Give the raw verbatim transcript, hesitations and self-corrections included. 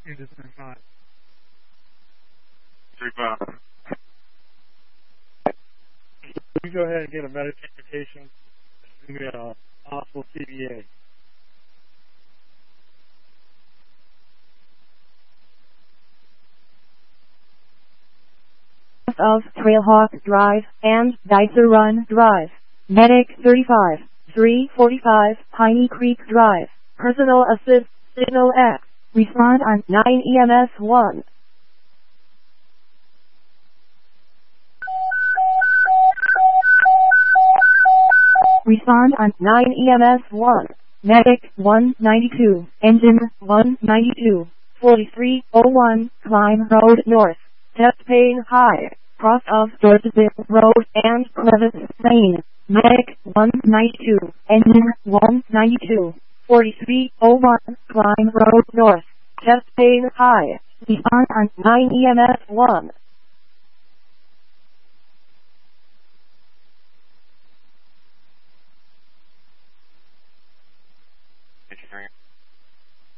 two to three five. Three five. You go ahead and get a medication. You get a possible T B A. Of Trailhawk Drive and Dicer Run Drive. Medic thirty-five, three forty-five, Piney Creek Drive. Personal assist, signal X. Respond on nine E M S one. Respond on nine E M S one. Medic one ninety-two, engine one ninety-two, forty-three oh one, Climb Road North. Chest pain high. Cross of Georgeville Road and Crevice Lane. Medic one ninety-two, engine one ninety-two, forty-three oh one, Climb Road North. Chest pain high. Respond on nine E M S one.